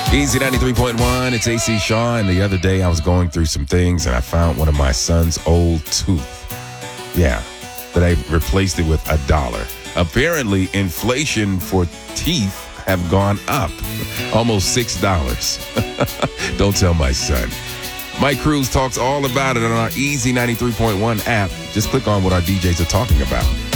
Easy 93.1, it's AC Shaw, and the other day I was going through some things and I found one of my son's old tooth. Yeah, but I replaced it with $1. Apparently, inflation for teeth have gone up, almost $6. Don't tell my son. Mike Cruz talks all about it on our Easy 93.1 app. Just click on what our DJs are talking about.